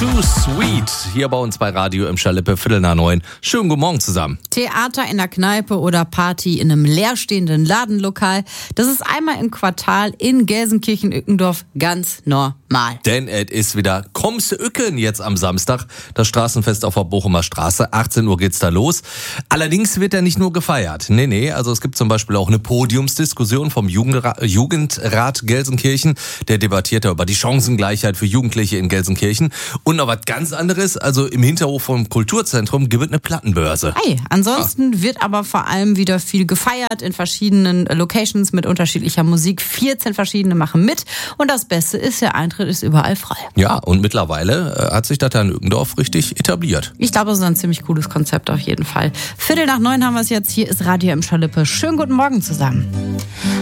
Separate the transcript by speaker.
Speaker 1: Too Sweet. Hier bei uns bei Radio im Schalippe, 8:45. Schönen guten Morgen zusammen.
Speaker 2: Theater in der Kneipe oder Party in einem leerstehenden Ladenlokal. Das ist einmal im Quartal in Gelsenkirchen-Ückendorf ganz normal.
Speaker 1: Denn es ist wieder Kommse Ücken jetzt am Samstag. Das Straßenfest auf der Bochumer Straße. 18 Uhr geht's da los. Allerdings wird er nicht nur gefeiert. Nee, also es gibt zum Beispiel auch eine Podiumsdiskussion vom Jugendrat Gelsenkirchen. Der debattiert da über die Chancengleichheit für Jugendliche in Gelsenkirchen. Und noch was ganz anderes, also im Hinterhof vom Kulturzentrum gibt es eine Plattenbörse.
Speaker 2: Ansonsten wird aber vor allem wieder viel gefeiert in verschiedenen Locations mit unterschiedlicher Musik. 14 verschiedene machen mit. Und das Beste ist, der Eintritt ist überall frei.
Speaker 1: Ja, und mittlerweile hat sich das da in Ückendorf richtig etabliert.
Speaker 2: Ich glaube, das ist ein ziemlich cooles Konzept auf jeden Fall. 8:45 haben wir es jetzt. Hier ist Radio im Schalippe. Schönen guten Morgen zusammen.